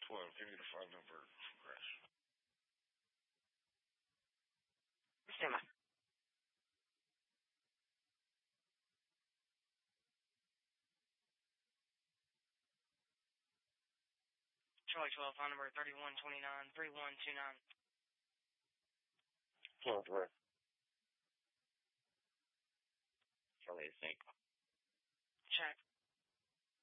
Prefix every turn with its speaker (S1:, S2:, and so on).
S1: 12. Give me the phone number for Chris.
S2: Stand by. Charlie 12, phone number 3129 3129.
S1: Charlie, I think.
S2: Check.